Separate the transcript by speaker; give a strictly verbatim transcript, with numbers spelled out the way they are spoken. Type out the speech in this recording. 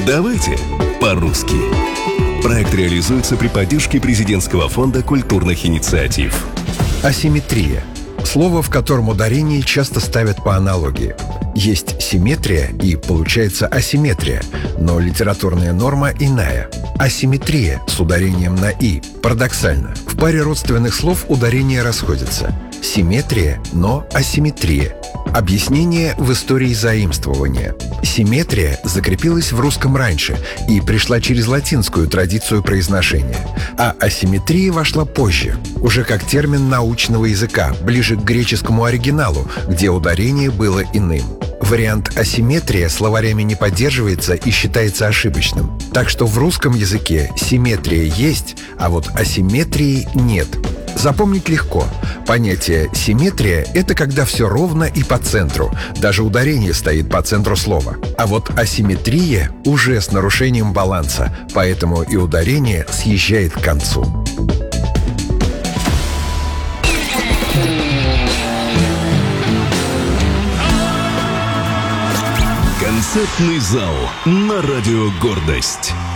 Speaker 1: Давайте по-русски. Проект реализуется при поддержке Президентского фонда культурных инициатив.
Speaker 2: Асимметрия. Слово, в котором ударение часто ставят по аналогии. Есть симметрия и получается асимметрия, но литературная норма иная. Асимметрия с ударением на «и». Парадоксально. В паре родственных слов ударения расходятся. Симметрия, но асимметрия. Объяснение в истории заимствования. Симметрия закрепилась в русском раньше и пришла через латинскую традицию произношения. А асимметрия вошла позже, уже как термин научного языка, ближе к греческому оригиналу, где ударение было иным. Вариант асимметрия словарями не поддерживается и считается ошибочным. Так что в русском языке симметрия есть, а вот асимметрии нет. Запомнить легко. Понятие «симметрия» — это когда все ровно и по центру. Даже ударение стоит по центру слова. А вот асимметрия уже с нарушением баланса, поэтому и ударение съезжает к концу.
Speaker 1: Концертный зал на радио «Гордость».